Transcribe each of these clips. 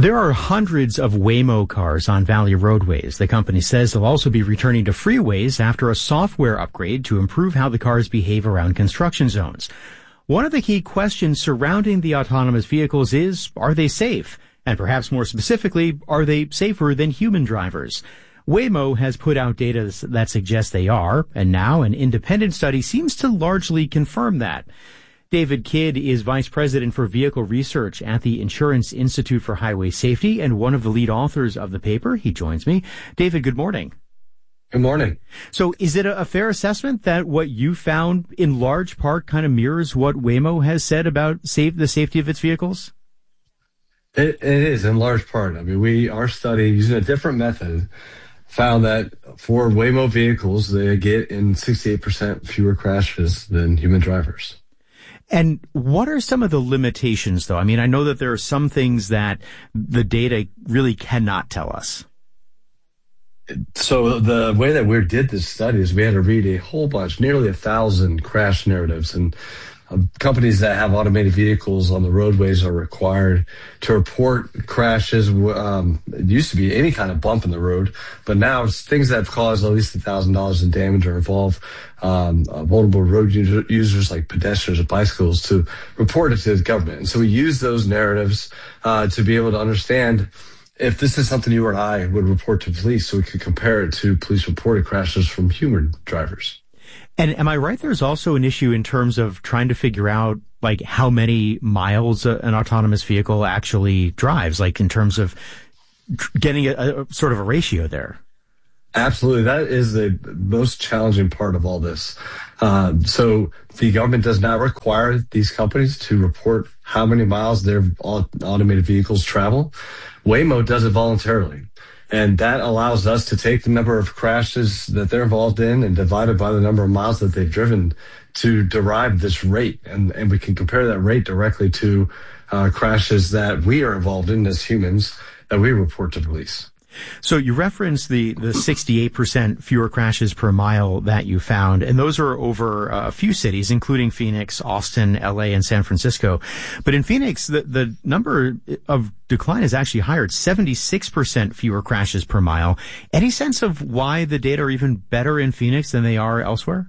There are hundreds of Waymo cars on Valley roadways. The company says they'll also be returning to freeways after a software upgrade to improve how the cars behave around construction zones. One of the key questions surrounding the autonomous vehicles is, are they safe? And perhaps more specifically, are they safer than human drivers? Waymo has put out data that suggests they are, and now an independent study seems to largely confirm that. David Kidd is Vice President for Vehicle Research at the Insurance Institute for Highway Safety and one of the lead authors of the paper. He joins me. David, good morning. Good morning. So is it a fair assessment that what you found in large part kind of mirrors what Waymo has said about the safety of its vehicles? It is in large part. I mean, our study using a different method found that for Waymo vehicles, they get in 68% fewer crashes than human drivers. And what are some of the limitations, though? I mean, I know that there are some things that the data really cannot tell us. So the way that we did this study is we had to read a whole bunch, nearly 1,000 crash narratives. And companies that have automated vehicles on the roadways are required to report crashes. It used to be any kind of bump in the road, but now it's things that have caused at least $1,000 in damage or involve vulnerable road users like pedestrians or bicycles to report it to the government. And so we use those narratives to be able to understand if this is something you or I would report to police, so we could compare it to police reported crashes from human drivers. And am I right? There's also an issue in terms of trying to figure out like how many miles an autonomous vehicle actually drives, like in terms of getting a sort of a ratio there. Absolutely. That is the most challenging part of all this. So the government does not require these companies to report how many miles their automated vehicles travel. Waymo does it voluntarily. And that allows us to take the number of crashes that they're involved in and divide it by the number of miles that they've driven to derive this rate. And we can compare that rate directly to crashes that we are involved in as humans that we report to police. So you referenced the 68% fewer crashes per mile that you found, and those are over a few cities, including Phoenix, Austin, LA, and San Francisco. But in Phoenix, the number of decline is actually higher. It's 76% fewer crashes per mile. Any sense of why the data are even better in Phoenix than they are elsewhere?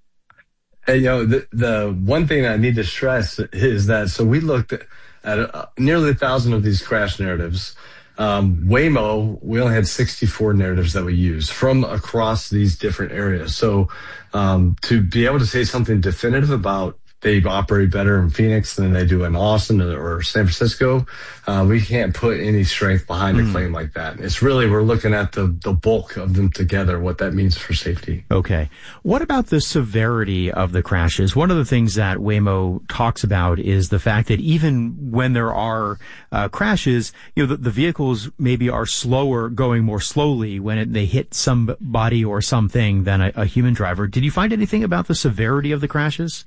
Hey, the one thing I need to stress is that, so we looked at nearly 1,000 of these crash narratives. Waymo, we only had 64 narratives that we used from across these different areas. So, to be able to say something definitive about they operate better in Phoenix than they do in Austin or San Francisco, we can't put any strength behind a claim like that. It's really, we're looking at the bulk of them together, what that means for safety. Okay. What about the severity of the crashes? One of the things that Waymo talks about is the fact that even when there are crashes, the vehicles maybe are slower, going more slowly when they hit somebody or something than a human driver. Did you find anything about the severity of the crashes?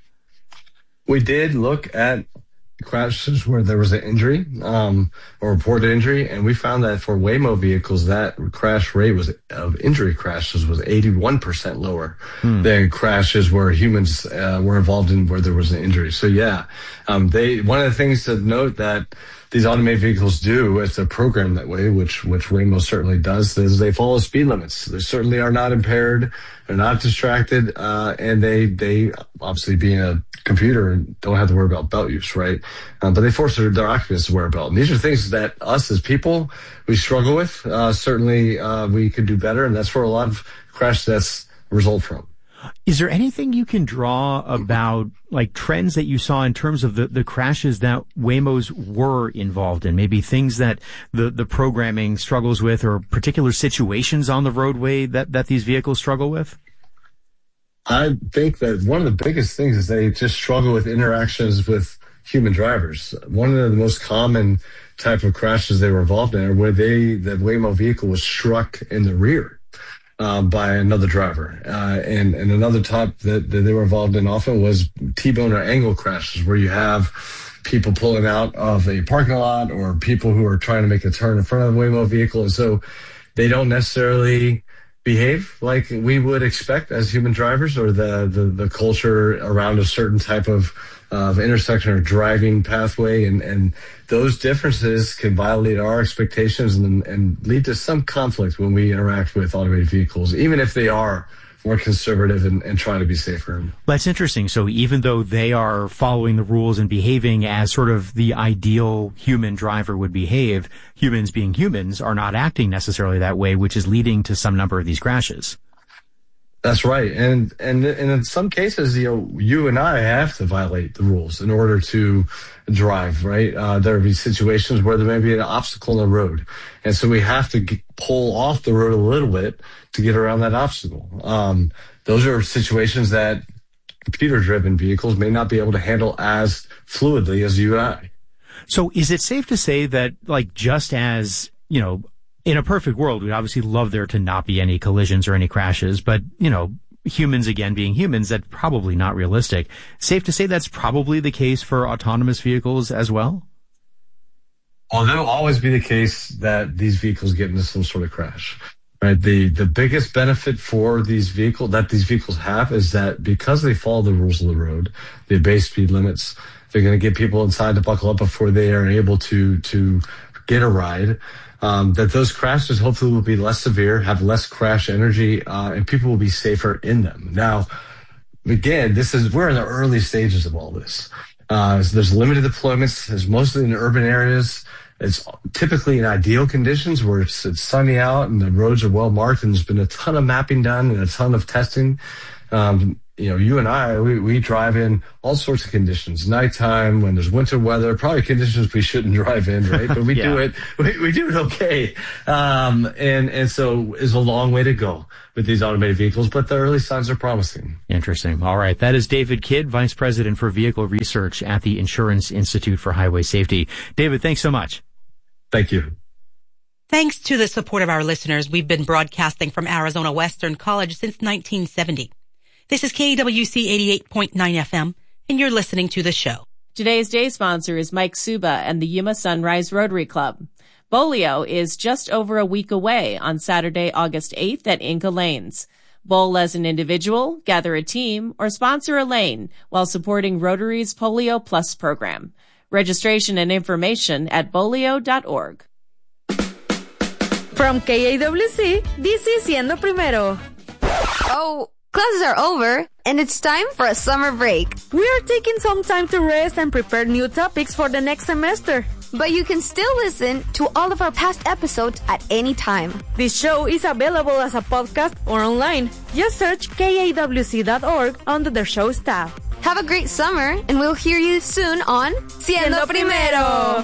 We did look at crashes where there was an injury, or reported injury, and we found that for Waymo vehicles, that crash rate of injury crashes was 81% lower than crashes where humans were involved in where there was an injury. So yeah, one of the things to note that these automated vehicles do, if they're programmed that way, which Waymo certainly does, is they follow speed limits. They certainly are not impaired, they're not distracted, and they obviously, being a computer, don't have to worry about belt use, right? But they force their occupants to wear a belt. And these are things that us as people, we struggle with. Certainly, we could do better, and that's where a lot of crash deaths result from. Is there anything you can draw about like trends that you saw in terms of the crashes that Waymos were involved in? Maybe things that the programming struggles with, or particular situations on the roadway that these vehicles struggle with? I think that one of the biggest things is they just struggle with interactions with human drivers. One of the most common type of crashes they were involved in are where the Waymo vehicle was struck in the rear by another driver. And another type that they were involved in often was T-bone or angle crashes, where you have people pulling out of a parking lot or people who are trying to make a turn in front of the Waymo vehicle. And so they don't necessarily behave like we would expect as human drivers, or the culture around a certain type of of intersection or driving pathway, and those differences can violate our expectations and lead to some conflict when we interact with automated vehicles, even if they are more conservative and trying to be safer. That's interesting. So even though they are following the rules and behaving as sort of the ideal human driver would behave, humans being humans are not acting necessarily that way, which is leading to some number of these crashes. That's right. And in some cases, you and I have to violate the rules in order to drive, right? There will be situations where there may be an obstacle in the road. And so we have to pull off the road a little bit to get around that obstacle. Those are situations that computer-driven vehicles may not be able to handle as fluidly as you and I. So is it safe to say that, like, just as, in a perfect world, we'd obviously love there to not be any collisions or any crashes, but, humans again being humans, that's probably not realistic. Safe to say that's probably the case for autonomous vehicles as well? Well, there'll always be the case that these vehicles get into some sort of crash. Right. The biggest benefit for these vehicles have is that because they follow the rules of the road, the obey speed limits, they're going to get people inside to buckle up before they are able to get a ride. That those crashes hopefully will be less severe, have less crash energy, and people will be safer in them. Now, again, we're in the early stages of all this. There's limited deployments. There's mostly in urban areas. It's typically in ideal conditions where it's sunny out and the roads are well marked, and there's been a ton of mapping done and a ton of testing. You and I, we drive in all sorts of conditions. Nighttime, when there's winter weather, probably conditions we shouldn't drive in, right? But we do it. We do it okay. And so it's a long way to go with these automated vehicles, but the early signs are promising. Interesting. All right. That is David Kidd, Vice President for Vehicle Research at the Insurance Institute for Highway Safety. David, thanks so much. Thank you. Thanks to the support of our listeners, we've been broadcasting from Arizona Western College since 1970. This is KWC 88.9 FM, and you're listening to the show. Today's day sponsor is Mike Suba and the Yuma Sunrise Rotary Club. Bolio is just over a week away on Saturday, August 8th at Inca Lanes. Bowl as an individual, gather a team, or sponsor a lane while supporting Rotary's Polio Plus program. Registration and information at bolio.org. From KAWC, this is Siendo Primero. Oh, classes are over, and it's time for a summer break. We are taking some time to rest and prepare new topics for the next semester. But you can still listen to all of our past episodes at any time. This show is available as a podcast or online. Just search kawc.org under the show's tab. Have a great summer, and we'll hear you soon on Siendo Primero.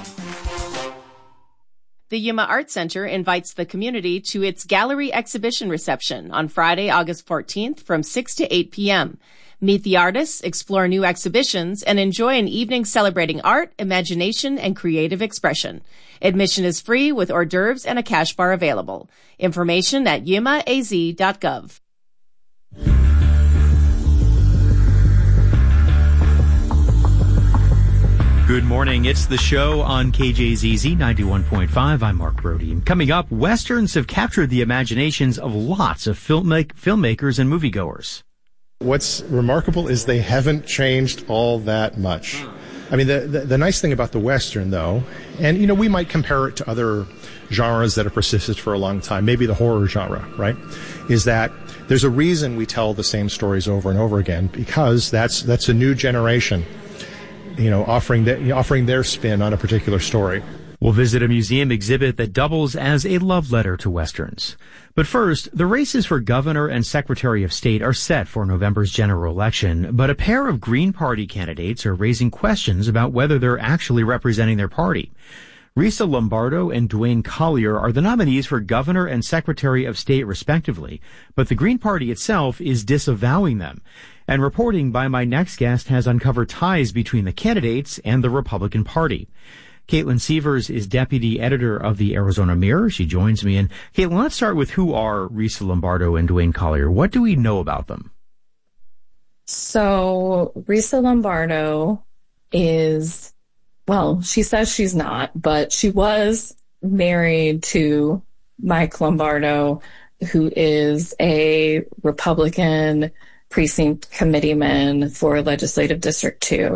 The Yuma Art Center invites the community to its gallery exhibition reception on Friday, August 14th from 6 to 8 p.m. Meet the artists, explore new exhibitions, and enjoy an evening celebrating art, imagination, and creative expression. Admission is free with hors d'oeuvres and a cash bar available. Information at yumaaz.gov. Good morning. It's the show on KJZZ 91.5. I'm Mark Brody. Coming up, Westerns have captured the imaginations of lots of filmmakers and moviegoers. What's remarkable is they haven't changed all that much. I mean, the nice thing about the Western, though, and, we might compare it to other genres that have persisted for a long time, maybe the horror genre, right, is that there's a reason we tell the same stories over and over again, because that's a new generation offering their spin on a particular story. We'll visit a museum exhibit that doubles as a love letter to Westerns. But first, the races for governor and secretary of state are set for November's general election, but a pair of Green Party candidates are raising questions about whether they're actually representing their party. Risa Lombardo and Dwayne Collier are the nominees for governor and secretary of state respectively, but the Green Party itself is disavowing them. And reporting by my next guest has uncovered ties between the candidates and the Republican Party. Caitlin Sievers is deputy editor of the Arizona Mirror. She joins me. And Caitlin, let's start with who are Risa Lombardo and Dwayne Collier. What do we know about them? So Risa Lombardo is, she says she's not, but she was married to Mike Lombardo, who is a Republican precinct committeeman for Legislative District 2.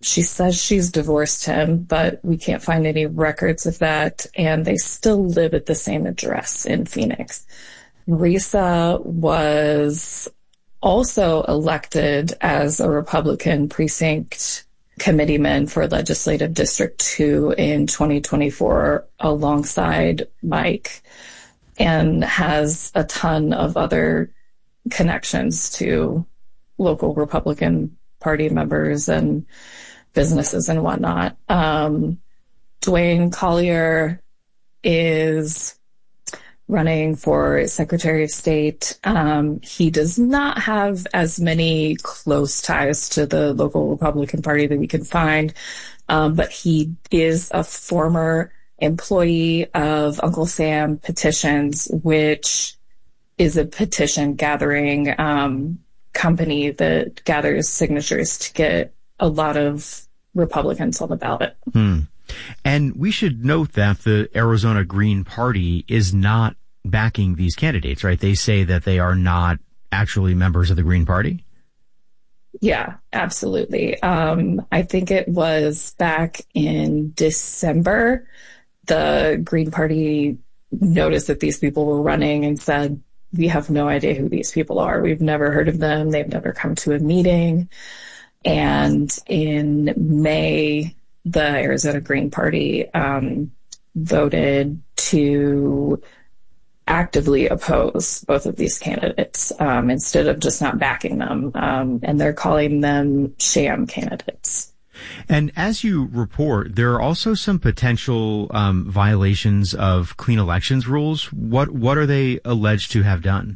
She says she's divorced him, but we can't find any records of that. And they still live at the same address in Phoenix. Risa was also elected as a Republican precinct committeeman for Legislative District 2 in 2024 alongside Mike, and has a ton of other connections to local Republican Party members and businesses and whatnot. Dwayne Collier is running for Secretary of State. He does not have as many close ties to the local Republican Party that we can find, but he is a former employee of Uncle Sam Petitions, which is a petition gathering company that gathers signatures to get a lot of Republicans on the ballot. And we should note that the Arizona Green Party is not backing these candidates, right? They say that they are not actually members of the Green Party. Yeah, absolutely. I think it was back in December, the Green Party noticed that these people were running and said, we have no idea who these people are. We've never heard of them. They've never come to a meeting. And in May, the Arizona Green Party voted to actively oppose both of these candidates instead of just not backing them. And they're calling them sham candidates. And as you report, there are also some potential violations of clean elections rules. What are they alleged to have done?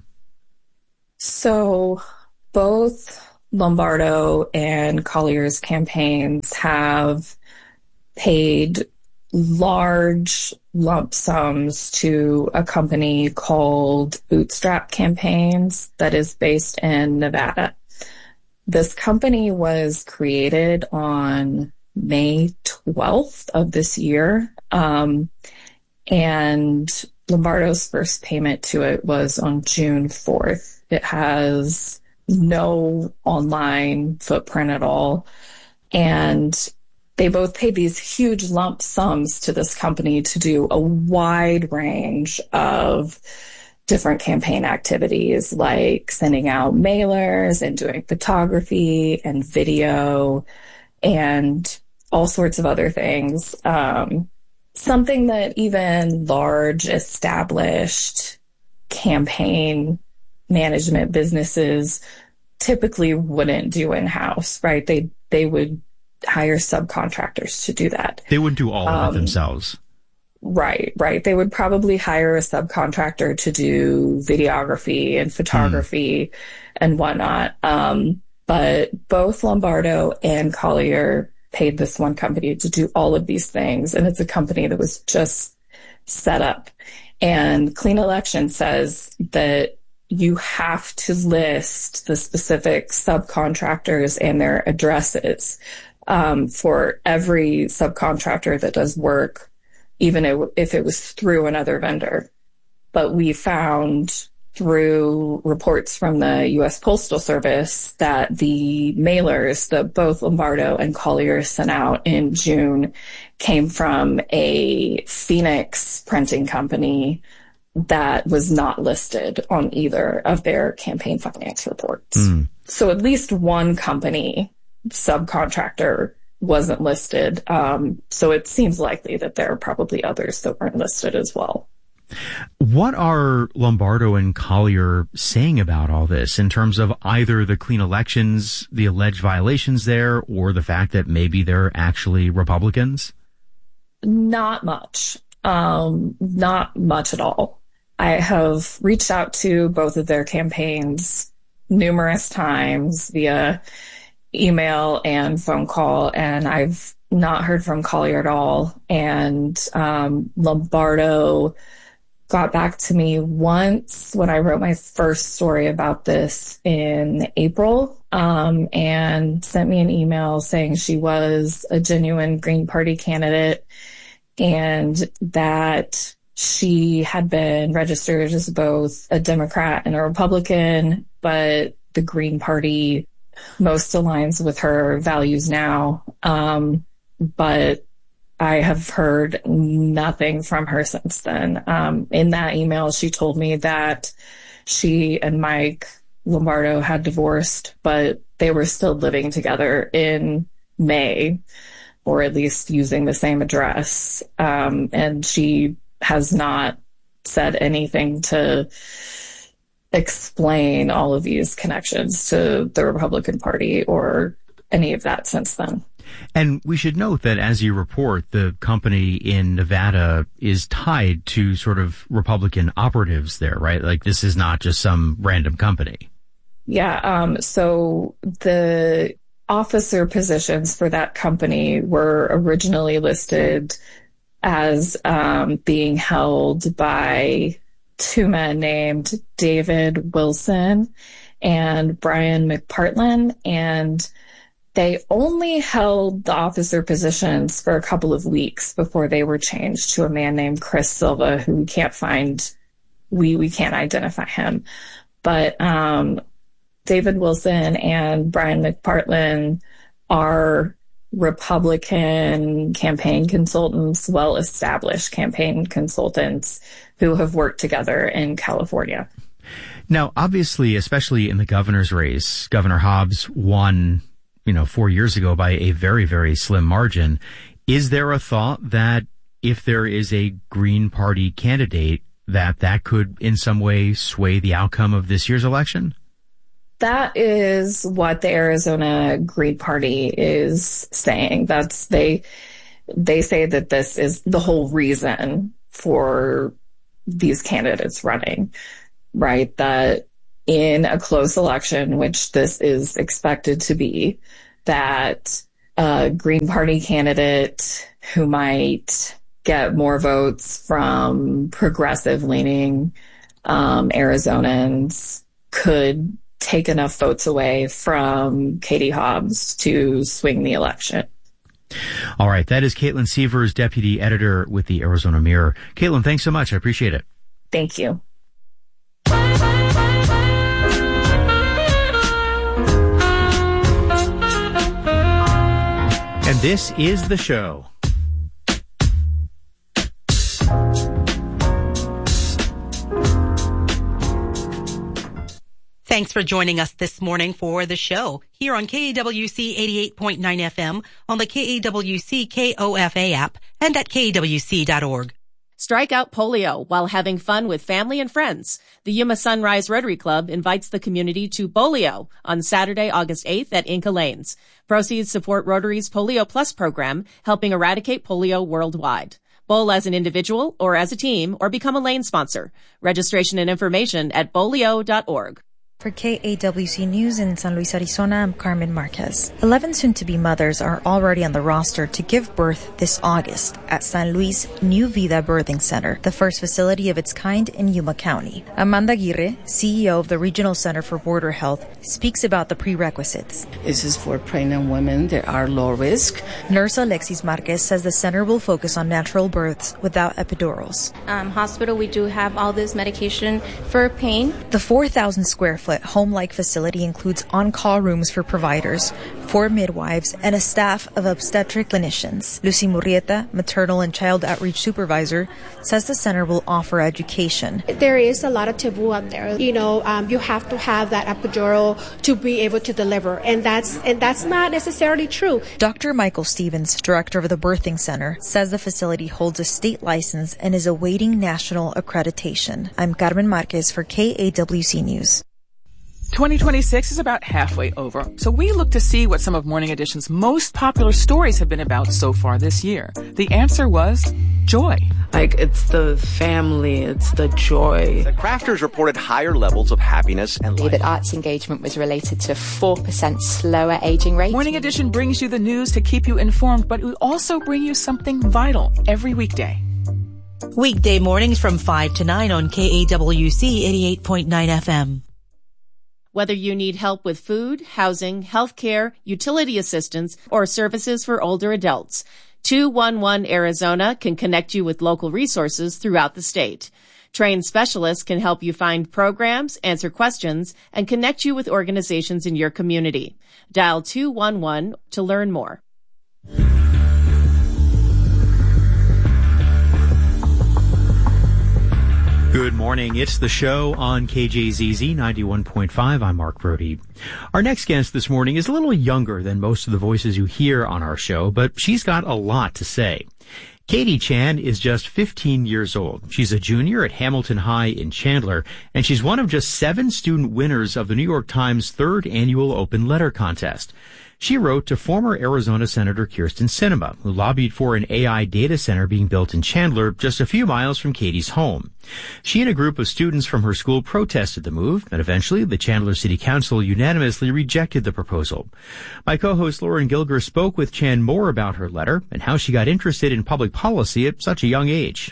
So both Lombardo and Collier's campaigns have paid large lump sums to a company called Bootstrap Campaigns that is based in Nevada. This company was created on May 12th of this year, and Lombardo's first payment to it was on June 4th. It has no online footprint at all, and they both paid these huge lump sums to this company to do a wide range of different campaign activities, like sending out mailers and doing photography and video and all sorts of other things. Something that even large established campaign management businesses typically wouldn't do in-house, right? They would hire subcontractors to do that. They wouldn't do all of it themselves. Right. They would probably hire a subcontractor to do videography and photography and whatnot. But both Lombardo and Collier paid this one company to do all of these things. And it's a company that was just set up. And Clean Election says that you have to list the specific subcontractors and their addresses for every subcontractor that does work, even if it was through another vendor. But we found through reports from the U.S. Postal Service that the mailers that both Lombardo and Collier sent out in June came from a Phoenix printing company that was not listed on either of their campaign finance reports. So at least one company, subcontractor, wasn't listed. So it seems likely that there are probably others that weren't listed as well. What are Lombardo and Collier saying about all this in terms of either the clean elections, the alleged violations there, or the fact that maybe they're actually Republicans? Not much. Not much at all. I have reached out to both of their campaigns numerous times via email and phone call, and I've not heard from Collier at all. And Lombardo got back to me once when I wrote my first story about this in April, and sent me an email saying she was a genuine Green Party candidate and that she had been registered as both a Democrat and a Republican, but the Green Party most aligns with her values now. But I have heard nothing from her since then. In that email, she told me that she and Mike Lombardo had divorced, but they were still living together in May, or at least using the same address. And she has not said anything to explain all of these connections to the Republican Party or any of that since then. And we should note that as you report, the company in Nevada is tied to sort of Republican operatives there, right? Like this is not just some random company. Yeah. So the officer positions for that company were originally listed as being held by two men named David Wilson and Brian McPartland, and they only held the officer positions for a couple of weeks before they were changed to a man named Chris Silva, who we can't find. We can't identify him. But David Wilson and Brian McPartland are Republican campaign consultants, well-established campaign consultants who have worked together in California. Now, obviously, especially in the governor's race, Governor Hobbs won 4 years ago by a very, very slim margin. Is there a thought that if there is a Green Party candidate, that could in some way sway the outcome of this year's election? That is what the Arizona Green Party is saying. They say that this is the whole reason for these candidates running, right? That in a close election, which this is expected to be, that a Green Party candidate who might get more votes from progressive-leaning Arizonans could take enough votes away from Katie Hobbs to swing the election. All right. That is Caitlin Sievers, deputy editor with the Arizona Mirror. Caitlin, thanks so much. I appreciate it. Thank you. And this is the show. Thanks for joining us this morning for the show here on KAWC 88.9 FM, on the KAWC KOFA app, and at KAWC.org. Strike out polio while having fun with family and friends. The Yuma Sunrise Rotary Club invites the community to Bolio on Saturday, August 8th at Inca Lanes. Proceeds support Rotary's Polio Plus program, helping eradicate polio worldwide. Bowl as an individual or as a team, or become a lane sponsor. Registration and information at bolio.org. For KAWC News in San Luis, Arizona, I'm Carmen Marquez. 11 soon-to-be mothers are already on the roster to give birth this August at San Luis New Vida Birthing Center, the first facility of its kind in Yuma County. Amanda Aguirre, CEO of the Regional Center for Border Health, speaks about the prerequisites. This is for pregnant women that are low risk. Nurse Alexis Marquez says the center will focus on natural births without epidurals. Hospital, we do have all this medication for pain. The 4,000 square foot home-like facility includes on-call rooms for providers, 4 midwives, and a staff of obstetric clinicians. Lucy Murrieta, maternal and child outreach supervisor, says the center will offer education. There is a lot of taboo out there. You have to have that epidural to be able to deliver, and that's not necessarily true. Dr. Michael Stevens, director of the birthing center, says the facility holds a state license and is awaiting national accreditation. I'm Carmen Marquez for KAWC News. 2026 is about halfway over, so we look to see what some of Morning Edition's most popular stories have been about so far this year. The answer was joy. It's the family, it's the joy. The crafters reported higher levels of happiness and life. That arts engagement was related to 4% slower aging rate. Morning Edition brings you the news to keep you informed, but we also bring you something vital every weekday. Weekday mornings from 5 to 9 on KAWC 88.9 FM. Whether you need help with food, housing, healthcare, utility assistance, or services for older adults, 211 Arizona can connect you with local resources throughout the state. Trained specialists can help you find programs, answer questions, and connect you with organizations in your community. Dial 211 to learn more. Good morning. It's The Show on KJZZ 91.5. I'm Mark Brody. Our next guest this morning is a little younger than most of the voices you hear on our show, but she's got a lot to say. Katie Chan is just 15 years old. She's a junior at Hamilton High in Chandler, and she's one of just 7 student winners of the New York Times 3rd annual Open Letter Contest. She wrote to former Arizona Senator Kyrsten Sinema, who lobbied for an AI data center being built in Chandler, just a few miles from Katie's home. She and a group of students from her school protested the move, and eventually the Chandler City Council unanimously rejected the proposal. My co-host Lauren Gilger spoke with Chan more about her letter and how she got interested in public policy at such a young age.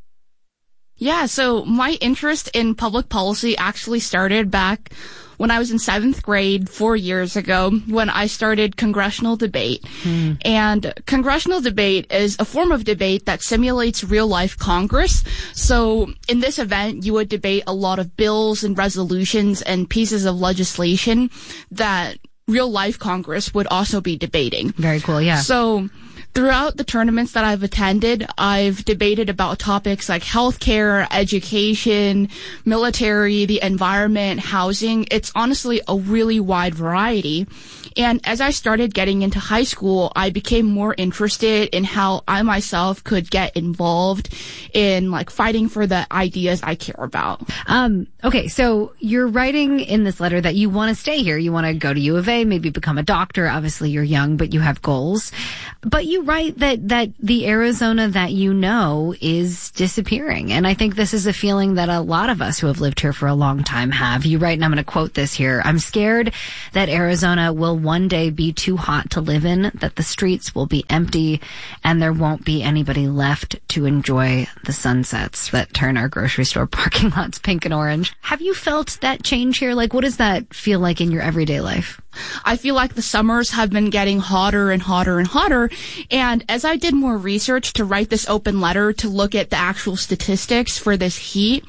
Yeah, so my interest in public policy actually started back when I was in 7th grade 4 years ago when I started congressional debate. And congressional debate is a form of debate that simulates real-life Congress. So in this event, you would debate a lot of bills and resolutions and pieces of legislation that real-life Congress would also be debating. Very cool, yeah. So throughout the tournaments that I've attended, I've debated about topics like healthcare, education, military, the environment, housing. It's honestly a really wide variety. And as I started getting into high school, I became more interested in how I myself could get involved in like fighting for the ideas I care about. Okay, so you're writing in this letter that you want to stay here. You want to go to U of A, maybe become a doctor. Obviously, you're young, but you have goals. But you write that the Arizona that you know is disappearing. And I think this is a feeling that a lot of us who have lived here for a long time have. You write, and I'm going to quote this here, "I'm scared that Arizona will one day be too hot to live in, that the streets will be empty, and there won't be anybody left to enjoy the sunsets that turn our grocery store parking lots pink and orange." Have you felt that change here? Like, what does that feel like in your everyday life? I feel like the summers have been getting hotter and hotter and hotter. And as I did more research to write this open letter to look at the actual statistics for this heat,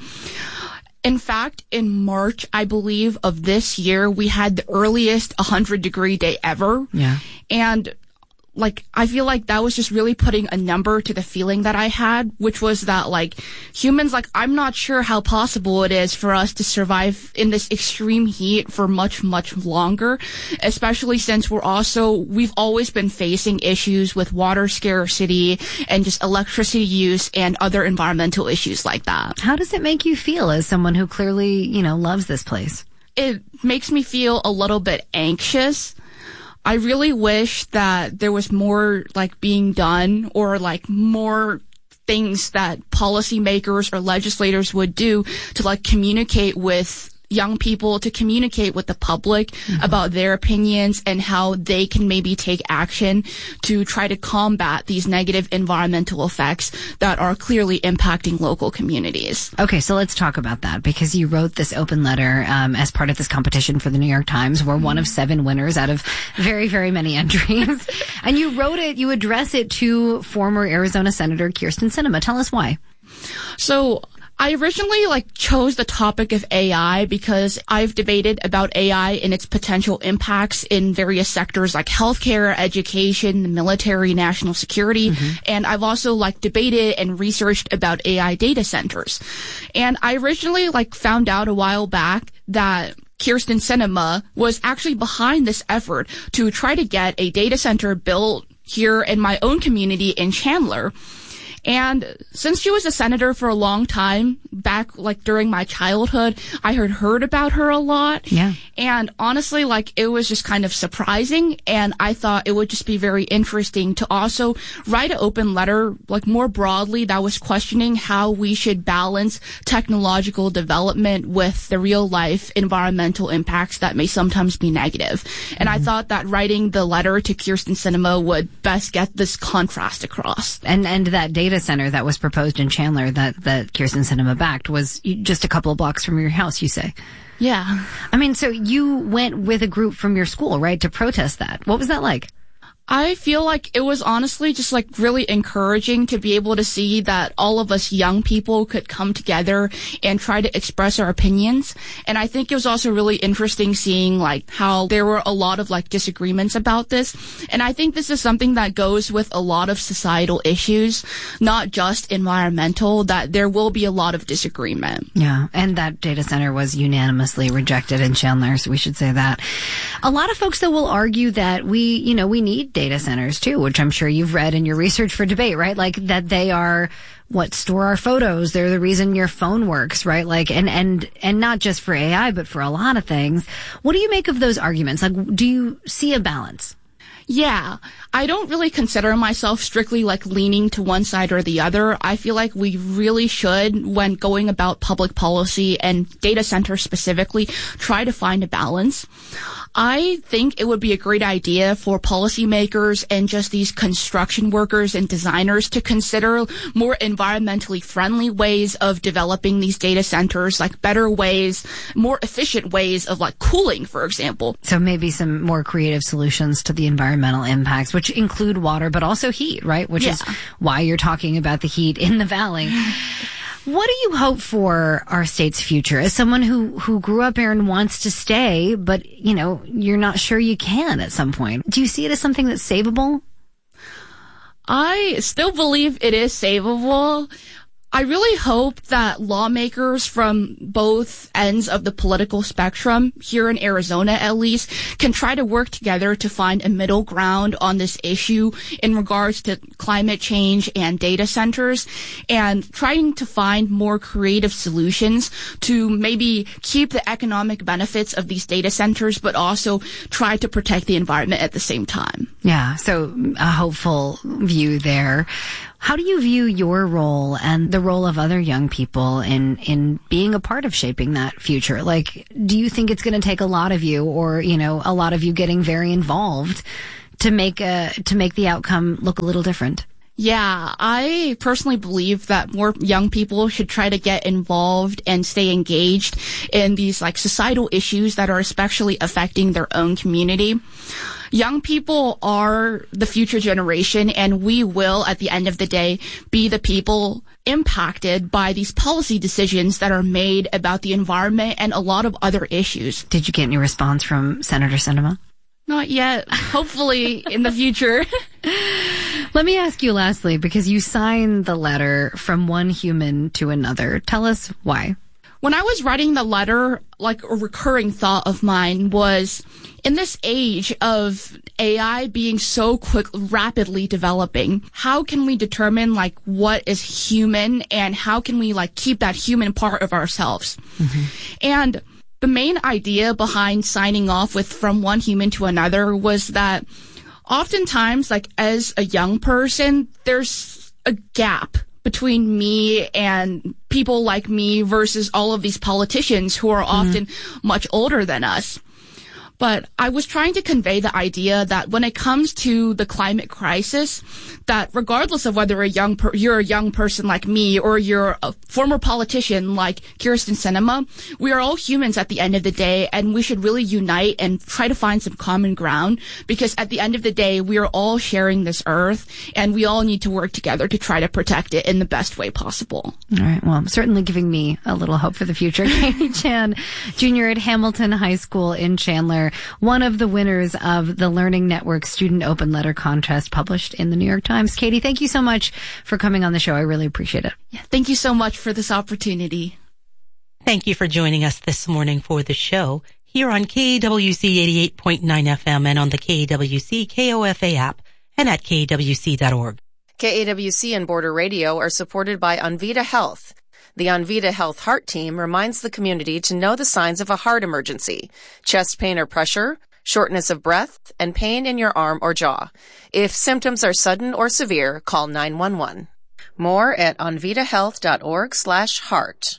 in fact, in March, I believe, of this year, we had the earliest 100-degree day ever. Yeah. And I feel like that was just really putting a number to the feeling that I had, which was that, humans, I'm not sure how possible it is for us to survive in this extreme heat for much, much longer, especially since we've always been facing issues with water scarcity and just electricity use and other environmental issues like that. How does it make you feel as someone who clearly, loves this place? It makes me feel a little bit anxious. I really wish that there was more being done or more things that policymakers or legislators would do to communicate with young people, to communicate with the public about their opinions and how they can maybe take action to try to combat these negative environmental effects that are clearly impacting local communities. Okay, so let's talk about that, because you wrote this open letter as part of this competition for the New York Times. We're one of 7 winners out of very, very many entries. And you wrote it, you address it to former Arizona Senator Kyrsten Sinema. Tell us why. So I originally chose the topic of AI because I've debated about AI and its potential impacts in various sectors like healthcare, education, the military, national security. And I've also debated and researched about AI data centers. And I originally found out a while back that Kyrsten Sinema was actually behind this effort to try to get a data center built here in my own community in Chandler. And since she was a senator for a long time, back during my childhood, I had heard about her a lot. Yeah. And honestly, it was just kind of surprising. And I thought it would just be very interesting to also write an open letter, more broadly, that was questioning how we should balance technological development with the real life environmental impacts that may sometimes be negative. And I thought that writing the letter to Kyrsten Sinema would best get this contrast across. And that data center that was proposed in Chandler that Kyrsten Sinema backed was just a couple of blocks from your house, you say? Yeah. I mean, so you went with a group from your school, right, to protest that. What was that like? I feel like it was honestly just like really encouraging to be able to see that all of us young people could come together and try to express our opinions. And I think it was also really interesting seeing like how there were a lot of like disagreements about this. And I think this is something that goes with a lot of societal issues, not just environmental, that there will be a lot of disagreement. Yeah. And that data center was unanimously rejected in Chandler. So we should say that. A lot of folks though will argue that we need data centers too, which I'm sure you've read in your research for debate, right? Like that they are what store our photos. They're the reason your phone works, right? Like, and not just for AI, but for a lot of things. What do you make of those arguments? Like, do you see a balance? Yeah, I don't really consider myself strictly like leaning to one side or the other. I feel like we really should, when going about public policy and data centers specifically, try to find a balance. I think it would be a great idea for policymakers and just these construction workers and designers to consider more environmentally friendly ways of developing these data centers, like better ways, more efficient ways of like cooling, for example. So maybe some more creative solutions to the environmental impacts, which include water, but also heat, right? Which is why you're talking about the heat in the valley. What do you hope for our state's future? As someone who grew up here and wants to stay, but, you're not sure you can at some point. Do you see it as something that's savable? I still believe it is savable. I really hope that lawmakers from both ends of the political spectrum, here in Arizona at least, can try to work together to find a middle ground on this issue in regards to climate change and data centers, and trying to find more creative solutions to maybe keep the economic benefits of these data centers, but also try to protect the environment at the same time. Yeah, so a hopeful view there. How do you view your role and the role of other young people in being a part of shaping that future? Like, do you think it's going to take a lot of you, or, a lot of you getting very involved to make the outcome look a little different? Yeah, I personally believe that more young people should try to get involved and stay engaged in these like societal issues that are especially affecting their own community. Young people are the future generation, and we will, at the end of the day, be the people impacted by these policy decisions that are made about the environment and a lot of other issues. Did you get any response from Senator Sinema? Not yet. Hopefully in the future. Let me ask you lastly, because you signed the letter from one human to another. Tell us why. When I was writing the letter, like a recurring thought of mine was, in this age of AI being so rapidly developing, how can we determine like what is human, and how can we like keep that human part of ourselves? Mm-hmm. And the main idea behind signing off with from one human to another was that oftentimes, like as a young person, there's a gap between me and people like me versus all of these politicians who are often much older than us. But I was trying to convey the idea that when it comes to the climate crisis, that regardless of whether you're a young person like me or you're a former politician like Kyrsten Sinema, we are all humans at the end of the day, and we should really unite and try to find some common ground, because at the end of the day, we are all sharing this earth, and we all need to work together to try to protect it in the best way possible. All right. Well, certainly giving me a little hope for the future. Katie Chan, junior at Hamilton High School in Chandler, one of the winners of the Learning Network Student Open Letter Contest published in the New York Times. Katie, thank you so much for coming on the show. I really appreciate it. Yeah, thank you so much for this opportunity. Thank you for joining us this morning for the show here on KWC 88.9 FM and on the KWC KOFA app and at KWC.org. KAWC and Border Radio are supported by Anvita Health. The Anvita Health Heart Team reminds the community to know the signs of a heart emergency: chest pain or pressure, shortness of breath, and pain in your arm or jaw. If symptoms are sudden or severe, call 911. More at anvitahealth.org/heart.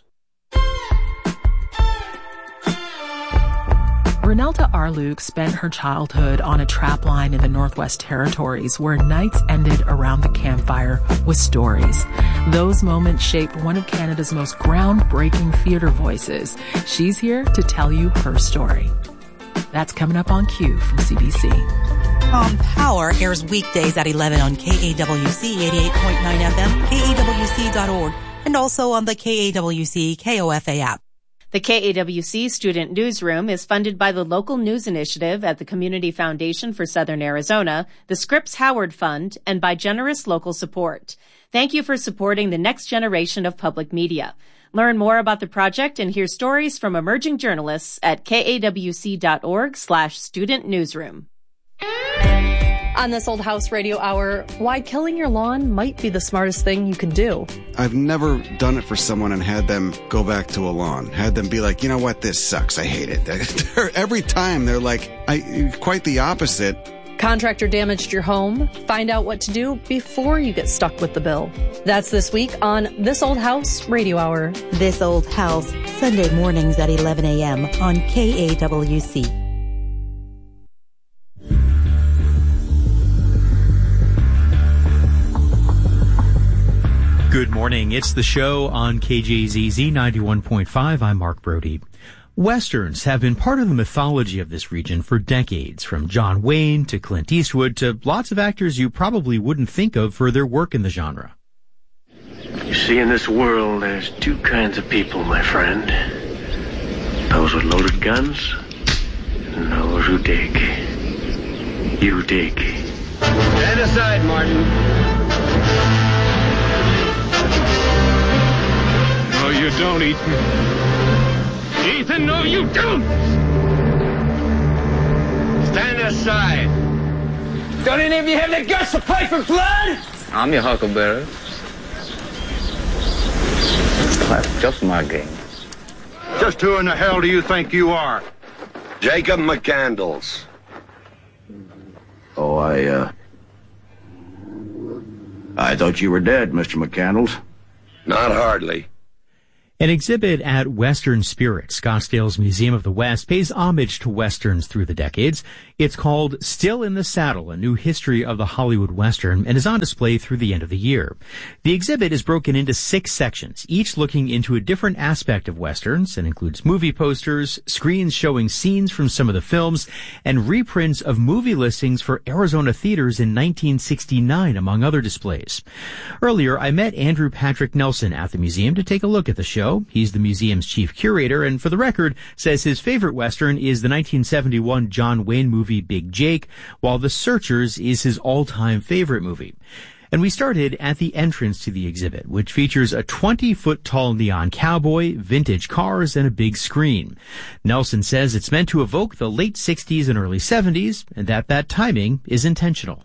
Renelta Arluk spent her childhood on a trapline in the Northwest Territories where nights ended around the campfire with stories. Those moments shaped one of Canada's most groundbreaking theater voices. She's here to tell you her story. That's coming up on Q from CBC. Tom Power airs weekdays at 11 on KAWC 88.9 FM, KAWC.org, and also on the KAWC KOFA app. The KAWC Student Newsroom is funded by the Local News Initiative at the Community Foundation for Southern Arizona, the Scripps Howard Fund, and by generous local support. Thank you for supporting the next generation of public media. Learn more about the project and hear stories from emerging journalists at kawc.org/student newsroom. On This Old House Radio Hour, why killing your lawn might be the smartest thing you can do. I've never done it for someone and had them go back to a lawn. Had them be like, you know what, this sucks, I hate it. Every time they're like, quite the opposite. Contractor damaged your home? Find out what to do before you get stuck with the bill. That's this week on This Old House Radio Hour. This Old House, Sunday mornings at 11 a.m. on KAWC. Good morning. It's the show on KJZZ 91.5. I'm Mark Brody. Westerns have been part of the mythology of this region for decades, from John Wayne to Clint Eastwood to lots of actors you probably wouldn't think of for their work in the genre. You see, in this world, there's two kinds of people, my friend. Those with loaded guns and those who dig. You dig. Stand aside, Martin. No, you don't, Ethan. Ethan, no, you don't! Stand aside. Don't any of you have the guts to fight for blood? I'm your huckleberry. That's just my game. Just who in the hell do you think you are? Jacob McCandles. Oh, I thought you were dead, Mr. McCandles. Not hardly. An exhibit at Western Spirit, Scottsdale's Museum of the West, pays homage to Westerns through the decades. It's called Still in the Saddle, a new history of the Hollywood Western, and is on display through the end of the year. The exhibit is broken into 6 sections, each looking into a different aspect of Westerns, and includes movie posters, screens showing scenes from some of the films, and reprints of movie listings for Arizona theaters in 1969, among other displays. Earlier, I met Andrew Patrick Nelson at the museum to take a look at the show. He's the museum's chief curator, and for the record, says his favorite Western is the 1971 John Wayne movie Big Jake, while The Searchers is his all-time favorite movie. And we started at the entrance to the exhibit, which features a 20-foot-tall neon cowboy, vintage cars, and a big screen. Nelson says it's meant to evoke the late 60s and early 70s, and that timing is intentional.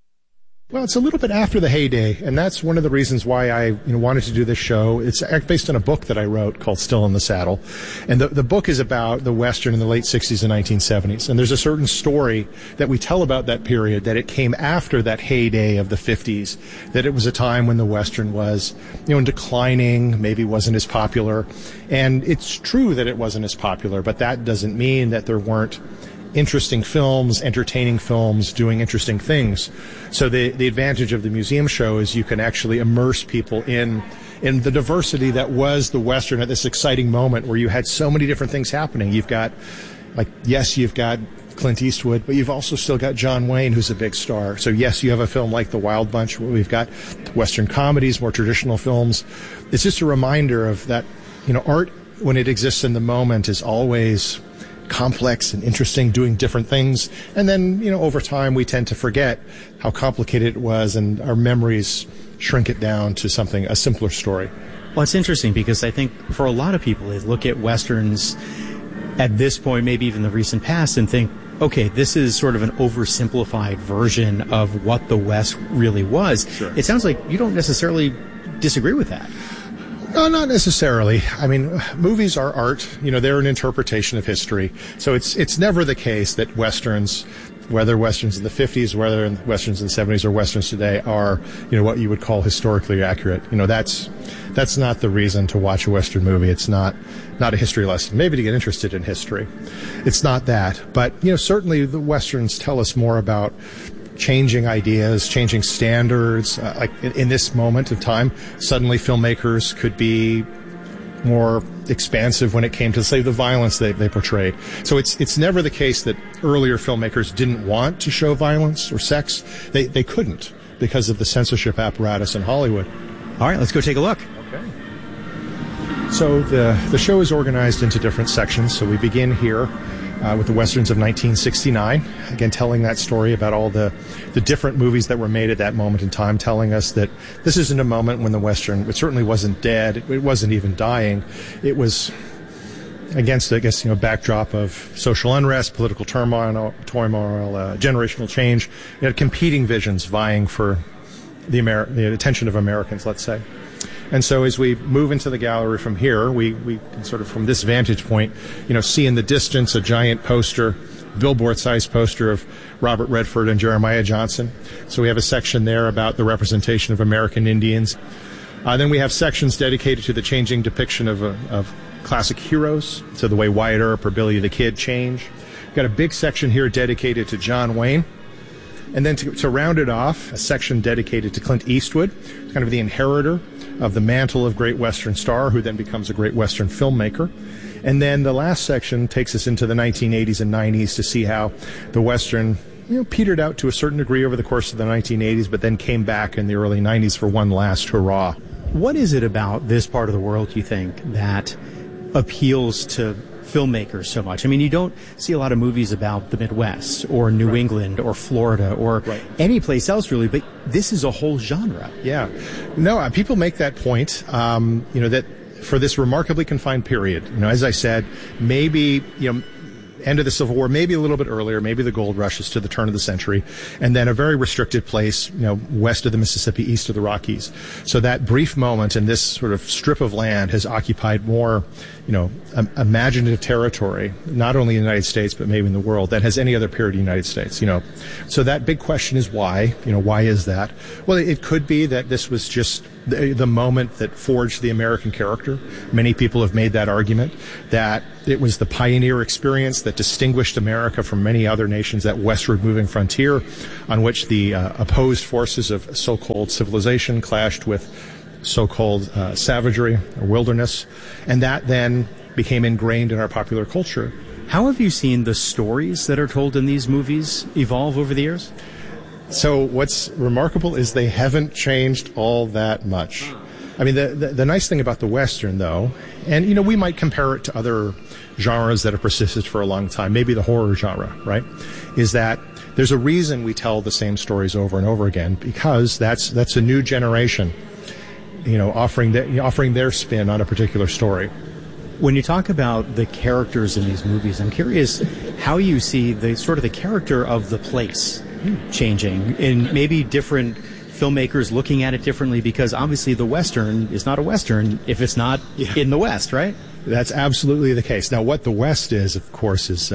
Well, it's a little bit after the heyday, and that's one of the reasons why I wanted to do this show. It's based on a book that I wrote called Still in the Saddle, and the book is about the Western in the late 60s and 1970s, and there's a certain story that we tell about that period, that it came after that heyday of the 50s, that it was a time when the Western was, declining, maybe wasn't as popular, and it's true that it wasn't as popular, but that doesn't mean that there weren't interesting films, entertaining films, doing interesting things. So the advantage of the museum show is you can actually immerse people in the diversity that was the Western at this exciting moment where you had so many different things happening. You've got, you've got Clint Eastwood, but you've also still got John Wayne, who's a big star. So yes, you have a film like The Wild Bunch, where we've got Western comedies, more traditional films. It's just a reminder of that, art, when it exists in the moment, is always complex and interesting, doing different things. And then, over time, we tend to forget how complicated it was, and our memories shrink it down to a simpler story. Well, it's interesting because I think for a lot of people, they look at Westerns at this point, maybe even the recent past, and think, okay, this is sort of an oversimplified version of what the West really was. Sure. It sounds like you don't necessarily disagree with that. No, not necessarily. I mean, movies are art. They're an interpretation of history. So it's never the case that Westerns, whether Westerns in the 50s, whether Westerns in the 70s, or Westerns today are, what you would call historically accurate. That's not the reason to watch a Western movie. It's not a history lesson. Maybe to get interested in history. It's not that. But, certainly the Westerns tell us more about changing ideas, changing standards. In this moment of time, suddenly filmmakers could be more expansive when it came to, say, the violence they portrayed. So it's never the case that earlier filmmakers didn't want to show violence or sex. They couldn't because of the censorship apparatus in Hollywood. All right, let's go take a look. Okay. So the show is organized into different sections. So we begin here with the Westerns of 1969, again telling that story about all the different movies that were made at that moment in time, telling us that this isn't a moment when the Western, it certainly wasn't dead, it wasn't even dying. It was against, I guess, backdrop of social unrest, political turmoil, generational change. You had competing visions vying for the attention of Americans, let's say. And so as we move into the gallery from here, we can sort of, from this vantage point, see in the distance a giant poster, billboard-sized poster of Robert Redford and Jeremiah Johnson. So we have a section there about the representation of American Indians. Then we have sections dedicated to the changing depiction of classic heroes, so the way Wyatt Earp or Billy the Kid change. We've got a big section here dedicated to John Wayne. And then to round it off, a section dedicated to Clint Eastwood, kind of the inheritor of the mantle of great Western star, who then becomes a great Western filmmaker. And then the last section takes us into the 1980s and 90s to see how the Western petered out to a certain degree over the course of the 1980s, but then came back in the early 90s for one last hurrah. What is it about this part of the world, you think, that appeals to filmmakers so much? I mean, you don't see a lot of movies about the Midwest or New England or Florida or any place else really, but this is a whole genre. Yeah. No, people make that point, that for this remarkably confined period, as I said, maybe, end of the Civil War, maybe a little bit earlier, maybe the gold rushes to the turn of the century, and then a very restricted place, west of the Mississippi, east of the Rockies. So that brief moment in this sort of strip of land has occupied more, imaginative territory, not only in the United States, but maybe in the world, than has any other period in the United States, So that big question is why, why is that? Well, it could be that this was just the moment that forged the American character. Many people have made that argument, that it was the pioneer experience that distinguished America from many other nations, that westward moving frontier on which the opposed forces of so-called civilization clashed with so-called savagery or wilderness, and that then became ingrained in our popular culture. How have you seen the stories that are told in these movies evolve over the years? So what's remarkable is they haven't changed all that much. I mean, the nice thing about the Western, though, and, we might compare it to other genres that have persisted for a long time, maybe the horror genre, right, is that there's a reason we tell the same stories over and over again, because that's a new generation, offering their spin on a particular story. When you talk about the characters in these movies, I'm curious how you see the character of the place changing in maybe different filmmakers looking at it differently, because obviously the Western is not a Western if it's not in the West, right? That's absolutely the case. Now, what the West is, of course, is,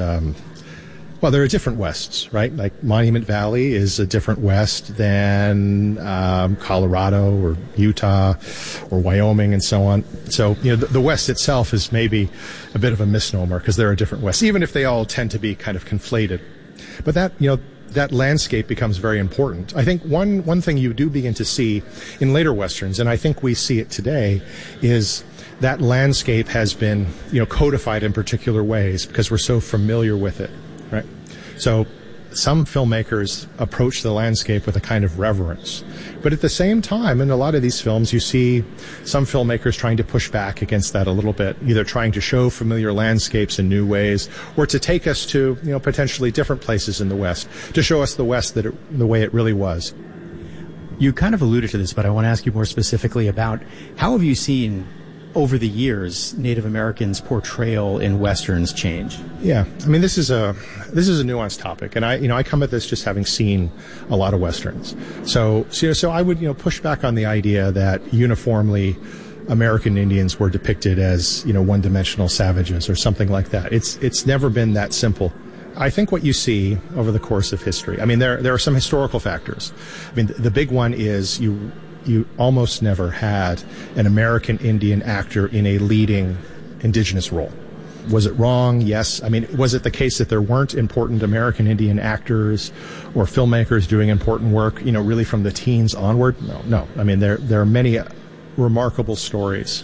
there are different Wests, right? Like Monument Valley is a different West than Colorado or Utah or Wyoming and so on. So, the West itself is maybe a bit of a misnomer because there are different Wests, even if they all tend to be kind of conflated. But that landscape becomes very important. I think one thing you do begin to see in later Westerns, and I think we see it today, is that landscape has been, codified in particular ways because we're so familiar with it, right? So some filmmakers approach the landscape with a kind of reverence. But at the same time, in a lot of these films, you see some filmmakers trying to push back against that a little bit, either trying to show familiar landscapes in new ways, or to take us to, potentially different places in the West, to show us the West the way it really was. You kind of alluded to this, but I want to ask you more specifically about how have you seen over the years Native Americans' portrayal in Westerns change? Yeah, I mean, this is a nuanced topic, and I come at this just having seen a lot of Westerns. So I would push back on the idea that uniformly American Indians were depicted as one-dimensional savages or something like that. It's never been that simple. I think what you see over the course of history, I mean, there are some historical factors. I mean, the big one is you almost never had an American Indian actor in a leading indigenous role. Was it wrong? Yes. I mean, was it the case that there weren't important American Indian actors or filmmakers doing important work, really from the teens onward? No. I mean, there are many remarkable stories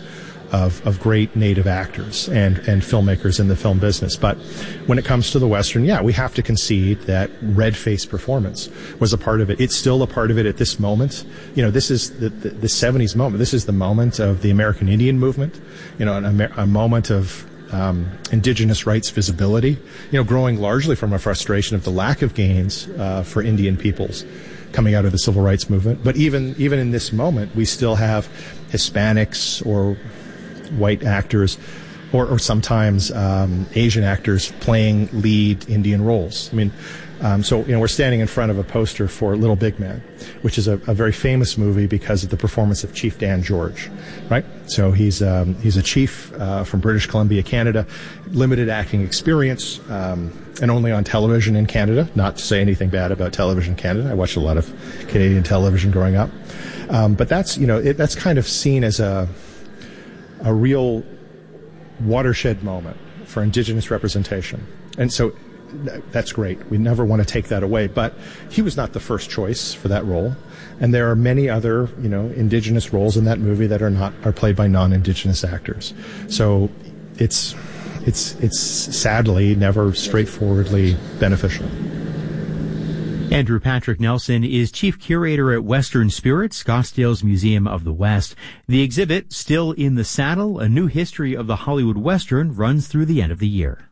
of great native actors and filmmakers in the film business. But when it comes to the Western, we have to concede that red-faced performance was a part of it. It's still a part of it at this moment. This is the 70s moment. This is the moment of the American Indian movement, a moment of indigenous rights visibility, growing largely from a frustration of the lack of gains for Indian peoples coming out of the civil rights movement. But even in this moment, we still have Hispanics or white actors or sometimes Asian actors playing lead Indian roles. So we're standing in front of a poster for Little Big Man, which is a very famous movie because of the performance of Chief Dan George, right? So he's a chief from British Columbia, Canada, limited acting experience, and only on television in Canada. Not to say anything bad about television in Canada. I watched a lot of Canadian television growing up, but that's that's kind of seen as a real watershed moment for Indigenous representation, and so. That's great. We never want to take that away, but he was not the first choice for that role, and there are many other, Indigenous roles in that movie that are played by non-Indigenous actors. So it's sadly never straightforwardly beneficial. Andrew Patrick Nelson is chief curator at Western Spirit, Scottsdale's Museum of the West. The exhibit, Still in the Saddle, A New History of the Hollywood Western, runs through the end of the year.